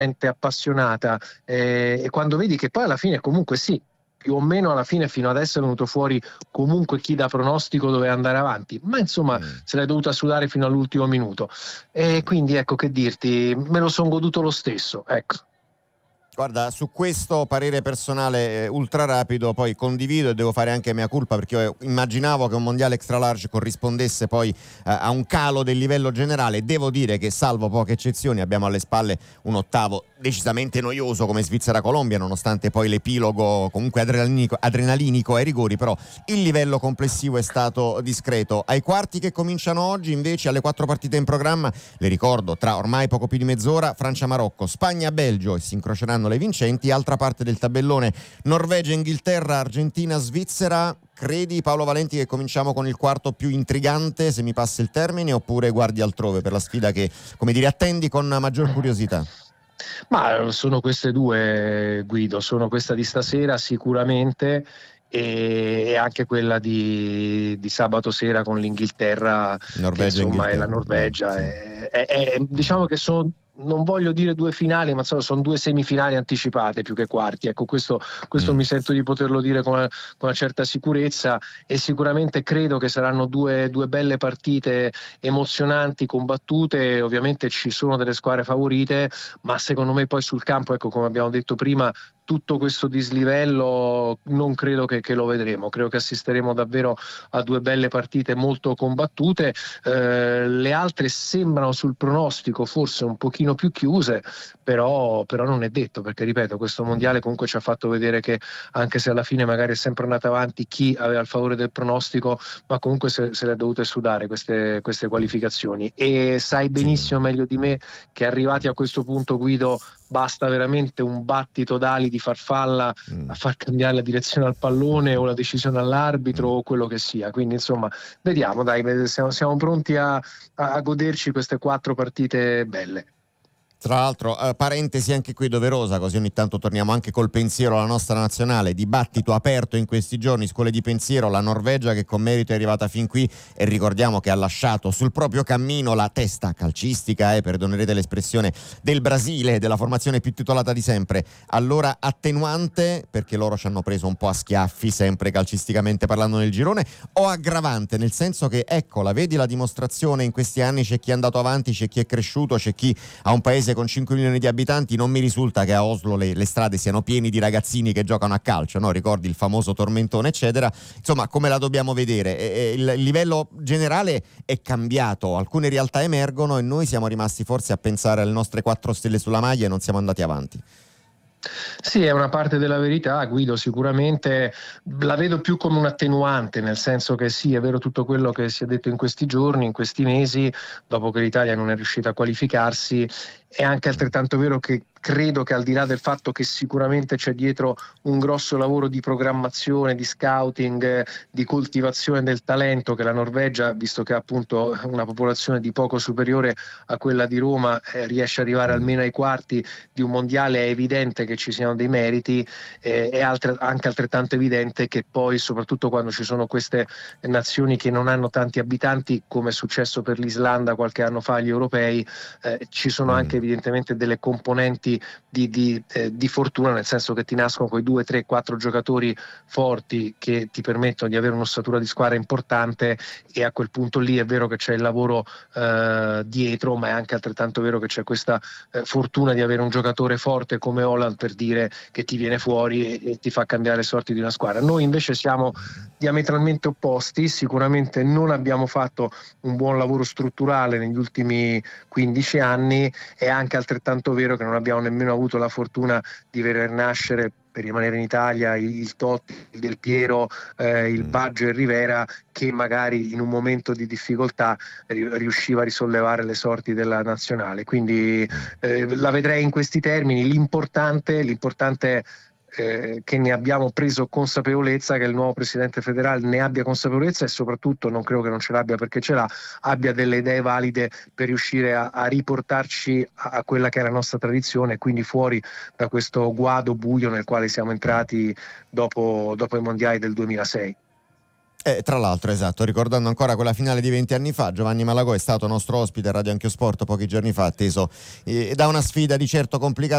appassionata, e quando vedi che poi alla fine comunque sì, più o meno alla fine fino adesso è venuto fuori comunque chi da pronostico doveva andare avanti, ma insomma se l'è dovuta sudare fino all'ultimo minuto, e quindi ecco, che dirti, me lo sono goduto lo stesso, ecco. Guarda, su questo parere personale ultra rapido, poi condivido e devo fare anche mea culpa, perché io immaginavo che un mondiale extra large corrispondesse poi a un calo del livello generale. Devo dire che, salvo poche eccezioni, abbiamo alle spalle un ottavo decisamente noioso come Svizzera-Colombia, nonostante poi l'epilogo comunque adrenalinico ai rigori, però il livello complessivo è stato discreto. Ai quarti che cominciano oggi, invece, alle 4 partite in programma, le ricordo, tra ormai poco più di mezz'ora, Francia-Marocco, Spagna-Belgio, e si incroceranno le vincenti. Altra parte del tabellone, Norvegia-Inghilterra, Argentina-Svizzera. Credi, Paolo Valenti, che cominciamo con il quarto più intrigante, se mi passa il termine, oppure guardi altrove per la sfida che, come dire, attendi con maggior curiosità? Ma sono queste due, Guido, sono questa di stasera sicuramente, e anche quella di sabato sera con l'Inghilterra, che insomma è la Norvegia-Inghilterra. Norvegia. Sì. Diciamo che sono, non voglio dire due finali, ma sono due semifinali anticipate più che quarti. Ecco, questo mi sento di poterlo dire con una certa sicurezza, e sicuramente credo che saranno due belle partite emozionanti, combattute. Ovviamente ci sono delle squadre favorite, ma secondo me poi sul campo, ecco, come abbiamo detto prima, tutto questo dislivello non credo che lo vedremo. Credo che assisteremo davvero a due belle partite molto combattute. Le altre sembrano sul pronostico forse un pochino più chiuse, però non è detto, perché ripeto, questo mondiale comunque ci ha fatto vedere che, anche se alla fine magari è sempre andata avanti chi aveva il favore del pronostico, ma comunque se le ha dovute sudare queste qualificazioni. E sai benissimo, meglio di me, che arrivati a questo punto, Guido, basta veramente un battito d'ali di farfalla a far cambiare la direzione al pallone o la decisione all'arbitro o quello che sia. Quindi insomma, vediamo, dai, siamo pronti a goderci queste 4 partite belle. Tra l'altro, parentesi anche qui doverosa, così ogni tanto torniamo anche col pensiero alla nostra nazionale. Dibattito aperto in questi giorni, scuole di pensiero, la Norvegia che con merito è arrivata fin qui, e ricordiamo che ha lasciato sul proprio cammino la testa calcistica, perdonerete l'espressione, del Brasile, della formazione più titolata di sempre. Allora attenuante, perché loro ci hanno preso un po' a schiaffi, sempre calcisticamente parlando, nel girone, o aggravante, nel senso che, eccola, vedi la dimostrazione, in questi anni c'è chi è andato avanti, c'è chi è cresciuto, c'è chi ha un paese con 5 milioni di abitanti. Non mi risulta che a Oslo le strade siano piene di ragazzini che giocano a calcio, no? Ricordi il famoso tormentone, eccetera. Insomma, come la dobbiamo vedere? Il livello generale è cambiato, alcune realtà emergono e noi siamo rimasti forse a pensare alle nostre 4 stelle sulla maglia e non siamo andati avanti. Sì, è una parte della verità, Guido, sicuramente la vedo più come un attenuante, nel senso che sì, è vero tutto quello che si è detto in questi giorni, in questi mesi, dopo che l'Italia non è riuscita a qualificarsi. È anche altrettanto vero che credo che, al di là del fatto che sicuramente c'è dietro un grosso lavoro di programmazione, di scouting, di coltivazione del talento, che la Norvegia, visto che ha appunto una popolazione di poco superiore a quella di Roma, riesce ad arrivare almeno ai quarti di un mondiale, è evidente che ci siano dei meriti. È anche altrettanto evidente che poi, soprattutto quando ci sono queste nazioni che non hanno tanti abitanti, come è successo per l'Islanda qualche anno fa agli europei, ci sono anche evidentemente delle componenti di fortuna, nel senso che ti nascono quei 2, 3, 4 giocatori forti che ti permettono di avere un'ossatura di squadra importante, e a quel punto lì è vero che c'è il lavoro dietro, ma è anche altrettanto vero che c'è questa fortuna di avere un giocatore forte come Haaland, per dire, che ti viene fuori e ti fa cambiare le sorti di una squadra. Noi invece siamo diametralmente opposti, sicuramente non abbiamo fatto un buon lavoro strutturale negli ultimi 15 anni, è anche altrettanto vero che non abbiamo nemmeno avuto la fortuna di vedere nascere, per rimanere in Italia, il Totti, il Del Piero, il Baggio e il Rivera, che magari in un momento di difficoltà riusciva a risollevare le sorti della nazionale. Quindi la vedrei in questi termini. L'importante che ne abbiamo preso consapevolezza, che il nuovo presidente federale ne abbia consapevolezza, e soprattutto, non credo che non ce l'abbia perché ce l'ha, abbia delle idee valide per riuscire a riportarci a quella che è la nostra tradizione, quindi fuori da questo guado buio nel quale siamo entrati dopo i mondiali del 2006. Tra l'altro, esatto, ricordando ancora quella finale di 20 anni fa, Giovanni Malagò è stato nostro ospite a Radio Anch'io Sport pochi giorni fa, atteso da una sfida di certo complicata